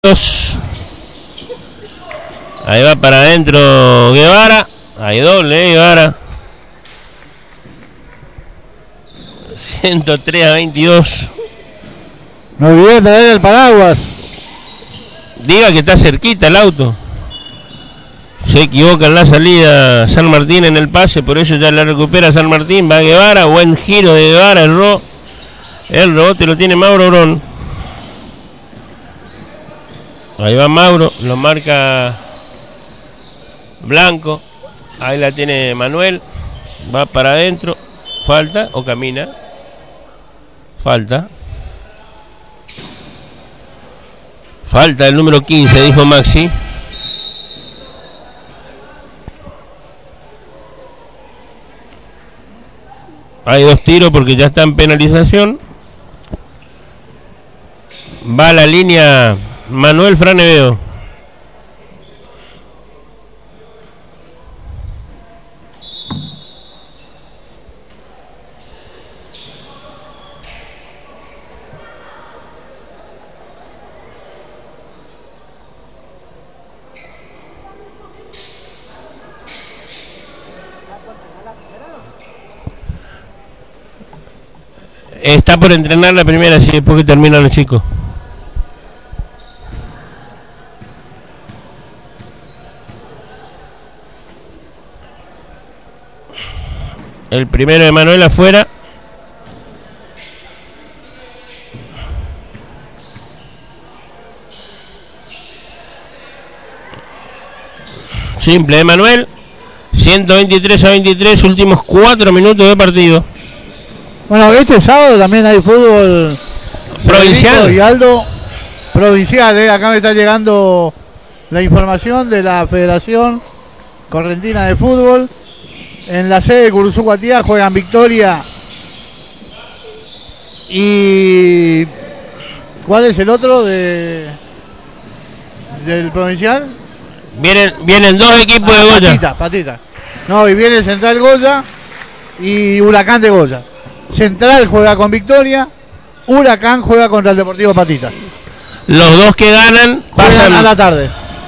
Ahí va para adentro Guevara. Ahí doble, Guevara. 103-22. No olvides traer el paraguas. Diga que está cerquita el auto. Se equivoca en la salida San Martín en el pase, por eso ya la recupera San Martín. Va Guevara, buen giro de Guevara. El rebote lo tiene Mauro Brón. Ahí va Mauro, lo marca Blanco. Ahí la tiene Manuel. Va para adentro. Falta o camina. Falta el número 15, dijo Maxi. Hay dos tiros porque ya está en penalización. Va a la línea Manuel Franeveo. Está por entrenar la primera, así después que terminan los chicos. El primero de Manuel afuera. Simple de Manuel. 123-23, últimos 4 minutos de partido. Bueno, este sábado también hay fútbol provincial y Aldo provincial, acá me está llegando la información de la Federación Correntina de Fútbol. En la sede de Curuzú Guatía juegan Victoria y ¿cuál es el otro del provincial? Vienen dos equipos de Goya. Patita. No, y viene Central Goya y Huracán de Goya. Central juega con Victoria, Huracán juega contra el Deportivo Patita. Los dos que ganan pasan a la tarde.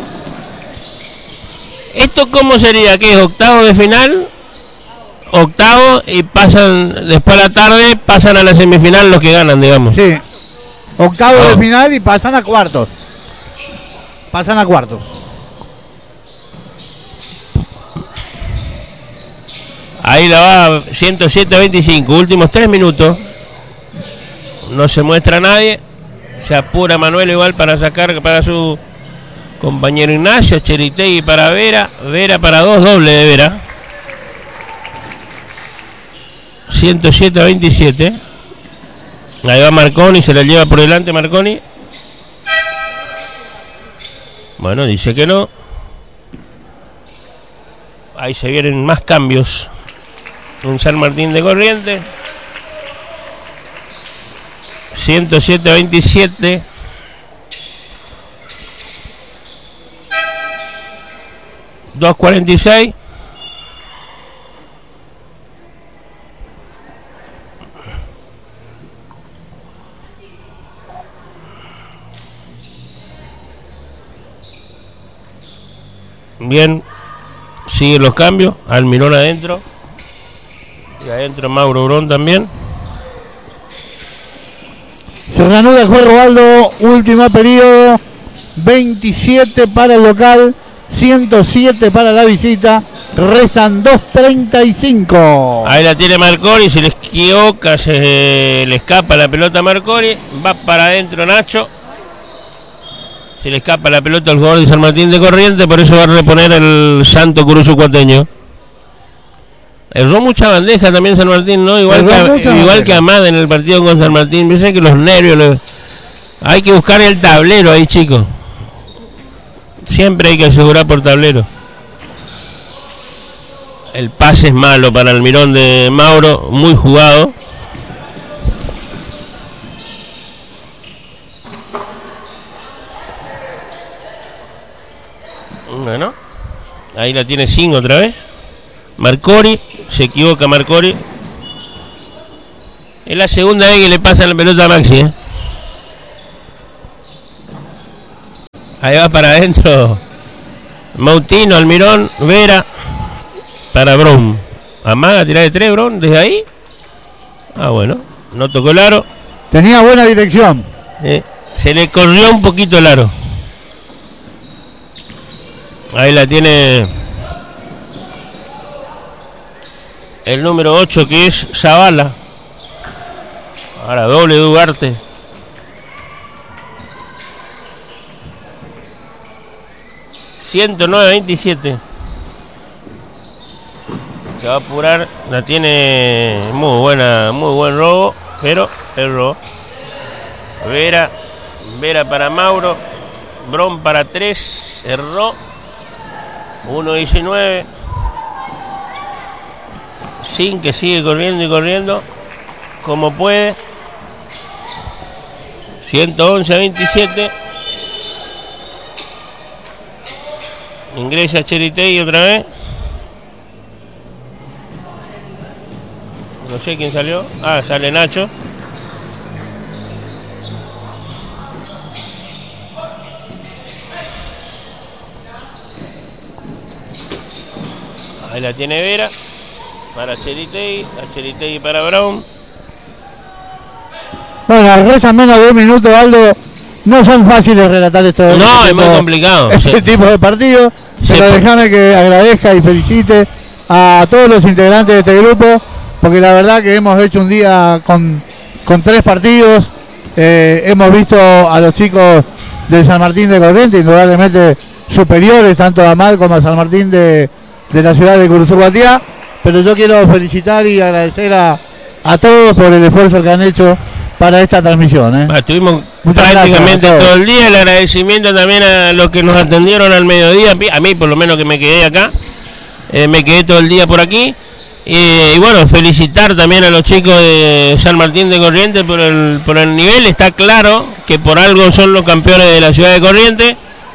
¿Esto cómo sería? ¿Qué es? ¿Octavo de final? Octavo y pasan después a la tarde, pasan a la semifinal los que ganan, digamos. Sí. Octavo de final y pasan a cuartos. Ahí la va 107-25, últimos 3 minutos. No se muestra nadie. Se apura Manuel igual para sacar para su compañero Ignacio. Cheritegui para Vera. Vera para 2, doble de Vera. 107-27. Ahí va Marconi, se la lleva por delante Marconi. Bueno, dice que no. Ahí se vienen más cambios en San Martín de Corrientes. 107-27. $2.46. Bien, siguen los cambios. Almirón adentro. Y adentro Mauro Brón también. Se reanuda el juego, Aldo. Último periodo. 27 para el local, 107 para la visita. Restan 2.35. Ahí la tiene Marconi. Se le equivoca, se le escapa la pelota a Marconi. Va para adentro Nacho. Se le escapa la pelota al jugador de San Martín de Corrientes. Por eso va a reponer el Santo Curuzú Cuateño. Erró mucha bandeja también San Martín, ¿no? Igual que Amada en el partido con San Martín. Dicen que los nervios. Hay que buscar el tablero ahí, chicos. Siempre hay que asegurar por tablero. El pase es malo para el mirón de Mauro. Muy jugado. Bueno. Ahí la tiene Singh otra vez. Marconi. Se equivoca Marconi. Es la segunda vez que le pasa la pelota a Maxi, Ahí va para adentro. Mautino, Almirón, Vera. Para Bron. Amaga, tirar de 3, Bron, desde ahí. Ah, bueno. No tocó el aro. Tenía buena dirección. Se le corrió un poquito el aro. Ahí la tiene el número 8, que es Zavala. Ahora doble Duarte. $109.27. Se va a apurar. La tiene muy buen robo, pero erró. Vera para Mauro. Bron para 3. Erró. 1.19. Sin que sigue corriendo y corriendo como puede. 111.27. Ingresa Cheritei otra vez. No sé quién salió. Ah, sale Nacho. Ahí la tiene Vera. Para Cheritei. A Cheritei para Brown. Bueno, restan menos de un minuto, Aldo. No son fáciles relatar esto. No, es muy complicado. Este tipo de partido. Pero déjame que agradezca y felicite a todos los integrantes de este grupo, porque la verdad que hemos hecho un día con 3 partidos. Hemos visto a los chicos de San Martín de Corrientes, indudablemente superiores tanto a Amal como a San Martín de la ciudad de Curuzú-Guatiá. Pero yo quiero felicitar y agradecer a todos por el esfuerzo que han hecho para esta transmisión. Estuvimos prácticamente todo el día. El agradecimiento también a los que nos atendieron al mediodía, a mí por lo menos que me quedé acá, me quedé todo el día por aquí, y bueno, felicitar también a los chicos de San Martín de Corrientes por el nivel. Está claro que por algo son los campeones de la ciudad de Corrientes.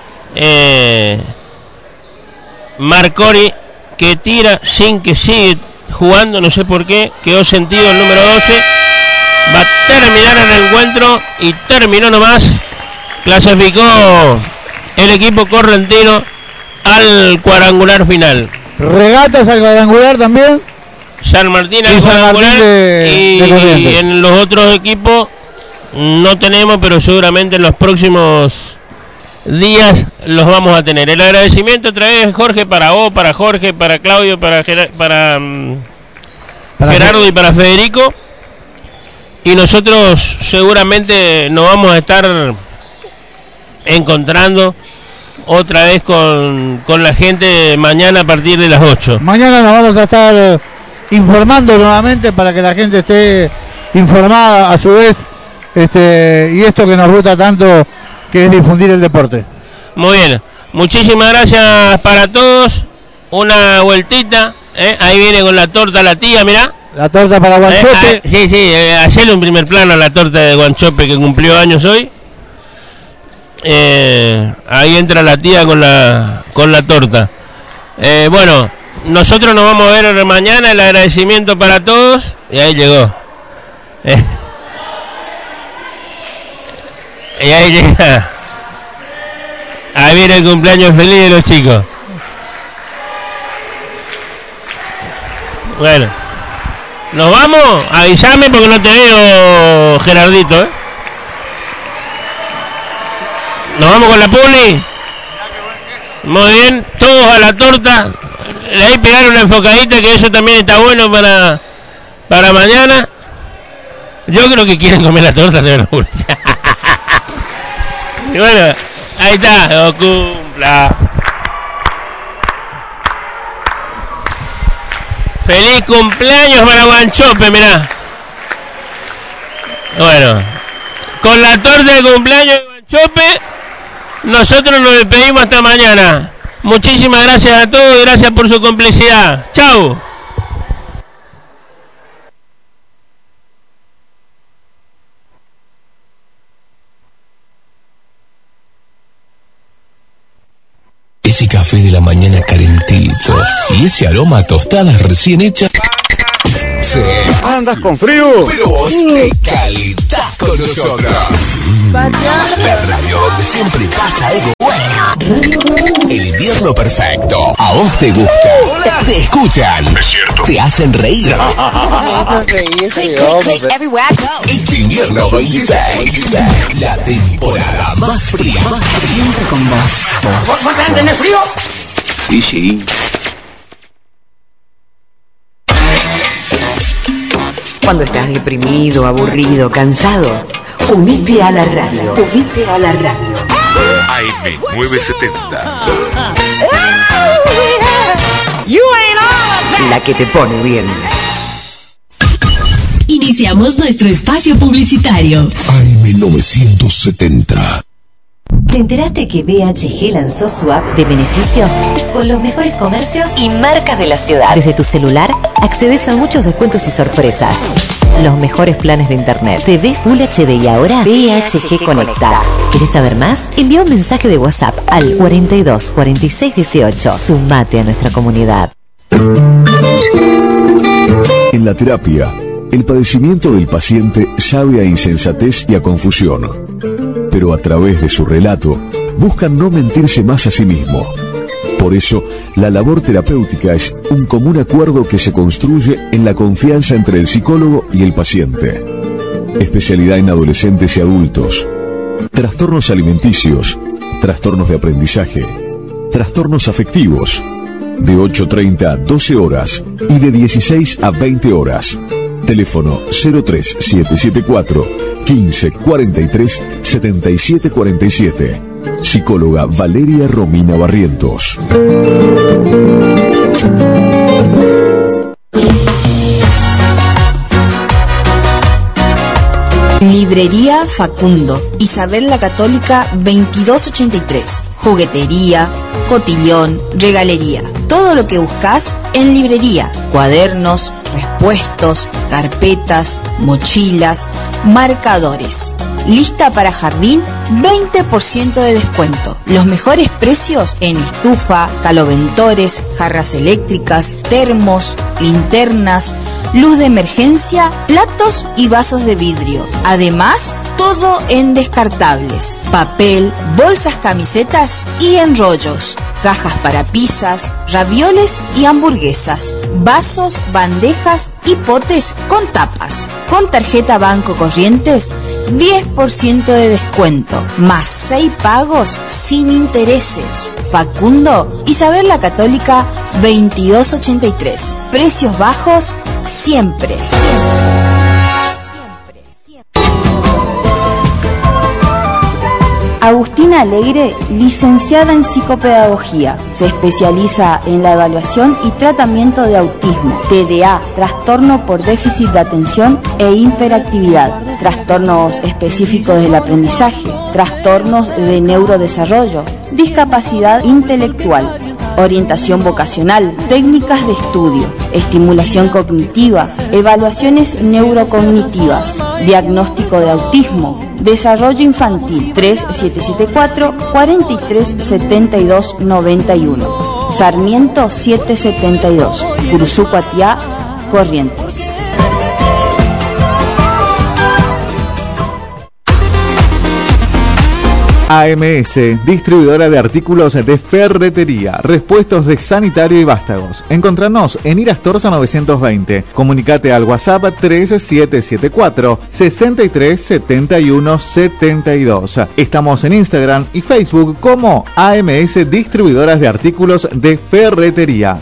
Marcori, que tira sin que sigue jugando, no sé por qué, quedó sentido el número 12. Va a terminar el encuentro y terminó nomás. Clasificó el equipo correntino al cuadrangular final. Regatas al cuadrangular también. San Martín al cuadrangular y en los otros equipos no tenemos, pero seguramente en los próximos días los vamos a tener. El agradecimiento otra vez, Jorge, para vos, para Jorge, para Claudio, para Gerardo y para Federico. Y nosotros seguramente nos vamos a estar encontrando otra vez con la gente mañana a partir de las 8. Mañana nos vamos a estar informando nuevamente para que la gente esté informada a su vez, y esto que nos gusta tanto, que es difundir el deporte. Muy bien, muchísimas gracias para todos. Una vueltita, ahí viene con la torta la tía, mirá. La torta para Guanchope. Sí, hacerle un primer plano a la torta de Guanchope que cumplió años hoy. Ahí entra la tía con la torta. Bueno, nosotros nos vamos a ver mañana. El agradecimiento para todos. Y ahí llegó. Y ahí llega. Ahí viene el cumpleaños feliz de los chicos. Bueno, nos vamos. Avísame porque no te veo, Gerardito. Nos vamos con la puli. Muy bien, todos a la torta. Ahí pegar una enfocadita, que eso también está bueno para mañana. Yo creo que quieren comer la torta de verduras. Y bueno, ahí está, cumpla. Feliz cumpleaños para Guanchope, mirá. Bueno, con la torta de cumpleaños de Guanchope, nosotros nos despedimos hasta mañana. Muchísimas gracias a todos y gracias por su complicidad. Chau. Ese café de la mañana calentito y ese aroma a tostadas recién hechas. Sí. ¿Andas con frío? Pero vos te calentás con nosotros. La radio donde siempre pasa algo bueno. El invierno perfecto. A vos te gusta. Te escuchan. Es cierto. Te hacen reír. Este invierno 26. La temporada más fría. Siempre con vos. ¿Vos tenés frío? Y sí. Cuando estás deprimido, aburrido, cansado, unite a la radio. Unite a la radio. AM970. La que te pone bien. Iniciamos nuestro espacio publicitario. AM970. ¿Te enteraste que BHG lanzó su app de beneficios con los mejores comercios y marcas de la ciudad? Desde tu celular accedes a muchos descuentos y sorpresas. Los mejores planes de internet. TV Full HD y ahora BHG Conecta. ¿Querés saber más? Envía un mensaje de WhatsApp al 42 46 18. Sumate a nuestra comunidad. En la terapia, el padecimiento del paciente sabe a insensatez y a confusión, pero a través de su relato buscan no mentirse más a sí mismo. Por eso, la labor terapéutica es un común acuerdo que se construye en la confianza entre el psicólogo y el paciente. Especialidad en adolescentes y adultos, trastornos alimenticios, trastornos de aprendizaje, trastornos afectivos, de 8:30 a 12 horas y de 16 a 20 horas. Teléfono 03774 15 43 77 47. Psicóloga Valeria Romina Barrientos. Librería Facundo, Isabel la Católica 2283. Juguetería, cotillón, regalería. Todo lo que buscas en librería. Cuadernos, respuestos, carpetas, mochilas, marcadores. Lista para jardín, 20% de descuento. Los mejores precios en estufa, caloventores, jarras eléctricas, termos, linternas, luz de emergencia, platos y vasos de vidrio. Además, todo en descartables, papel, bolsas, camisetas y enrollos, cajas para pizzas, ravioles y hamburguesas, vasos, bandejas y potes con tapas. Con tarjeta Banco Corrientes, 10% de descuento, más 6 pagos sin intereses. Facundo, Isabel la Católica 2283. Precios bajos siempre, siempre. Agustina Alegre, licenciada en psicopedagogía. Se especializa en la evaluación y tratamiento de autismo, TDA, trastorno por déficit de atención e hiperactividad, trastornos específicos del aprendizaje, trastornos de neurodesarrollo, discapacidad intelectual, orientación vocacional, técnicas de estudio, estimulación cognitiva, evaluaciones neurocognitivas, diagnóstico de autismo, desarrollo infantil. 3774 4372 91. Sarmiento 772, Curuzú, Cuatiá, Corrientes. AMS, distribuidora de artículos de ferretería, repuestos de sanitario y vástagos. Encontranos en Irastorza 920. Comunicate al WhatsApp 3774 63 71 72. Estamos en Instagram y Facebook como AMS Distribuidoras de Artículos de Ferretería.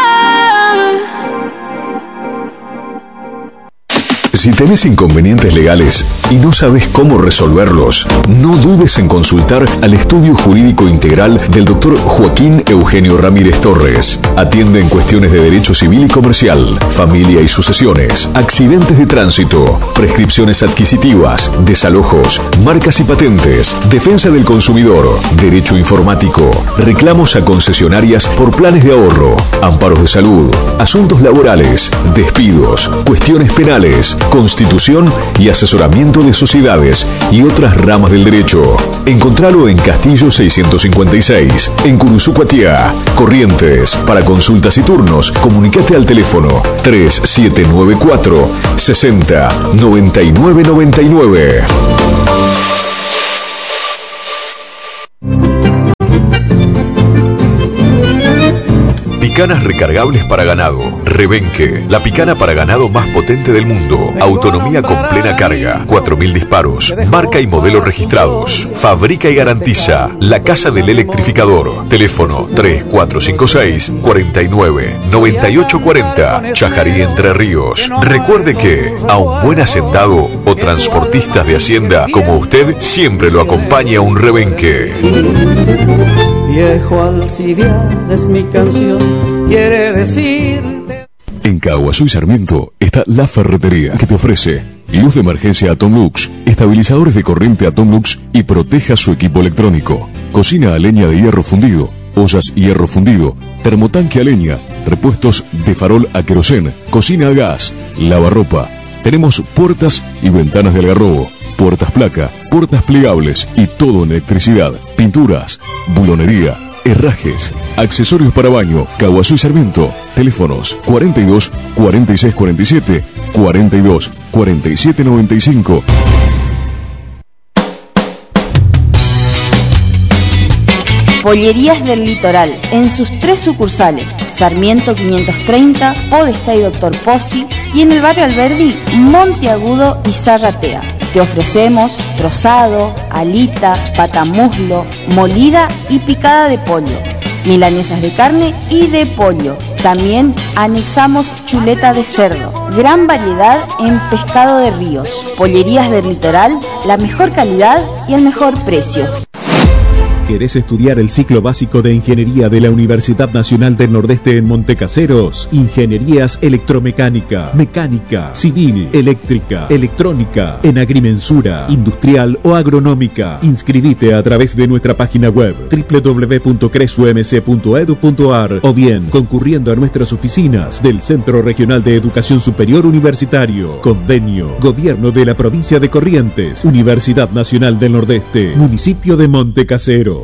Si tenés inconvenientes legales y no sabes cómo resolverlos, no dudes en consultar al Estudio Jurídico Integral del Dr. Joaquín Eugenio Ramírez Torres. Atiende en cuestiones de derecho civil y comercial, familia y sucesiones, accidentes de tránsito, prescripciones adquisitivas, desalojos, marcas y patentes, defensa del consumidor, derecho informático, reclamos a concesionarias por planes de ahorro, amparos de salud, asuntos laborales, despidos, cuestiones penales, constitución y asesoramiento de sociedades y otras ramas del derecho. Encontralo en Castillo 656, en Curuzú, Cuatiá, Corrientes. Para consultas y turnos, comunicate al teléfono 3794 60 99 99. Picanas recargables para ganado. Rebenque, la picana para ganado más potente del mundo. Autonomía con plena carga. 4000 disparos. Marca y modelo registrados. Fabrica y garantiza La Casa del Electrificador. Teléfono 3456 49 98 40. Chajarí, Entre Ríos. Recuerde que a un buen hacendado o transportistas de hacienda como usted siempre lo acompaña un rebenque. Viejo Alcibiades, mi canción quiere decirte. En Caguazú y Sarmiento está La Ferretería, que te ofrece luz de emergencia Atomlux, estabilizadores de corriente Atomlux y proteja su equipo electrónico. Cocina a leña de hierro fundido, ollas hierro fundido, termotanque a leña, repuestos de farol a querosén, cocina a gas, lavarropa. Tenemos puertas y ventanas de algarrobo, puertas placa, puertas plegables y todo en electricidad, pinturas, bulonería, herrajes, accesorios para baño. Caguazú y Sarmiento. Teléfonos 42 46 47 42 47 95. Pollerías del Litoral, en sus 3 sucursales, Sarmiento 530, Podestá y Doctor Pozzi, y en el barrio Alberdi, Monteagudo y Zarratea. Te ofrecemos trozado, alita, patamuslo, molida y picada de pollo, milanesas de carne y de pollo. También anexamos chuleta de cerdo. Gran variedad en pescado de ríos. Pollerías del Litoral, la mejor calidad y el mejor precio. ¿Querés estudiar el ciclo básico de Ingeniería de la Universidad Nacional del Nordeste en Montecaseros? Ingenierías electromecánica, mecánica, civil, eléctrica, electrónica, en agrimensura, industrial o agronómica. Inscribite a través de nuestra página web www.cresumc.edu.ar o bien concurriendo a nuestras oficinas del Centro Regional de Educación Superior Universitario. Convenio, Gobierno de la Provincia de Corrientes, Universidad Nacional del Nordeste, Municipio de Montecaseros.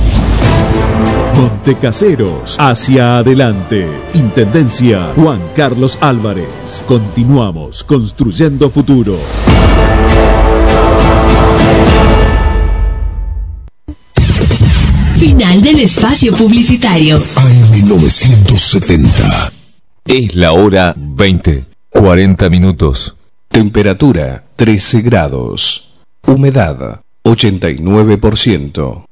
Montecaseros, hacia adelante. Intendencia Juan Carlos Álvarez. Continuamos construyendo futuro. Final del espacio publicitario. AM970. Es la hora 20:40 minutos. Temperatura 13 grados. Humedad 89%.